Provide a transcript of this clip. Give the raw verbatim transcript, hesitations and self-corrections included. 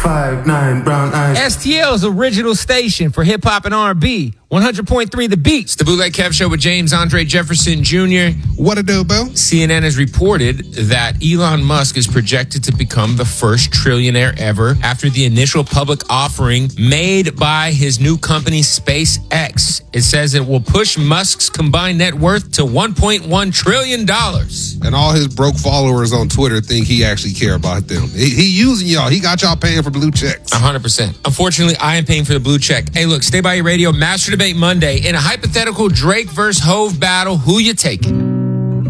five nine brown eyes. S T L's original station for hip hop and R and B. one hundred point three The Beat. It's the Bootleg Kev Show with James Andre Jefferson Junior What a do, Bill? C N N has reported that Elon Musk is projected to become the first trillionaire ever after the initial public offering made by his new company, SpaceX. It says it will push Musk's combined net worth to one point one trillion dollars. And all his broke followers on Twitter think he actually care about them. He, he using y'all. He got y'all paying for blue checks. one hundred percent. Unfortunately, I am paying for the blue check. Hey, look, stay by your radio. Master Debate Monday. In a hypothetical Drake versus Hove battle, who you taking?